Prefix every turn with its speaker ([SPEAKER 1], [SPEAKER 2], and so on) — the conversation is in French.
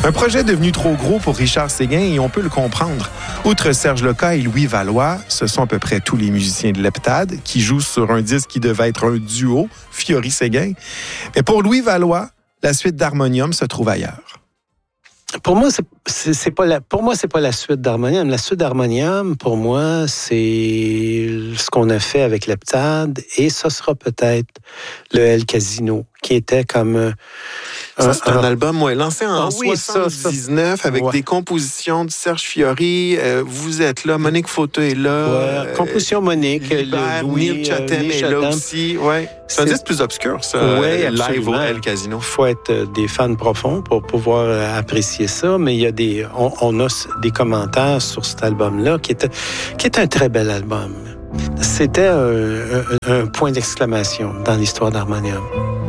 [SPEAKER 1] Un projet devenu trop gros pour Richard Séguin et on peut le comprendre. Outre Serge Leca et Louis Valois, ce sont à peu près tous les musiciens de l'Heptade qui jouent sur un disque qui devait être un duo, Fiori-Séguin. Mais pour Louis Valois, la suite d'Harmonium se trouve ailleurs.
[SPEAKER 2] Pour moi, c'est pas la suite d'Harmonium. La suite d'Harmonium, pour moi, c'est ce qu'on a fait avec l'Heptade et ça sera peut-être le El Casino, qui était comme...
[SPEAKER 1] c'est un album lancé en 79 avec des compositions de Serge Fiori. Vous êtes là, Monique Fauteux est là.
[SPEAKER 2] Composition Monique,
[SPEAKER 1] Neil Chatham est là aussi. Ouais. C'est un disque plus obscur, ça, live au El Casino.
[SPEAKER 2] Il faut être des fans profonds pour pouvoir apprécier ça, mais il y a on a des commentaires sur cet album-là qui est un très bel album. C'était un point d'exclamation dans l'histoire d'Harmonium.